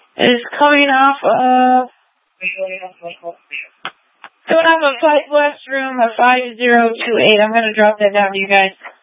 is coming off of West Room of 5028. I'm going to drop that down to you guys.